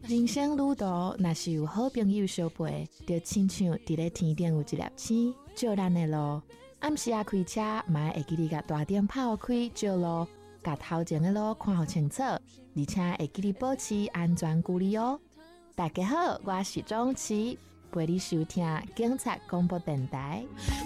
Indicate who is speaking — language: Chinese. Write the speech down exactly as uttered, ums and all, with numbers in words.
Speaker 1: 人生路途若是有好朋友相陪，就亲像伫咧天顶有一粒星照咱的路。暗时啊开车，嘛会记得甲大灯泡开照路，甲头前的路看好清楚，而且会记得保持安全距离哦。大家好，我是钟琪，陪你收听警察广播电台。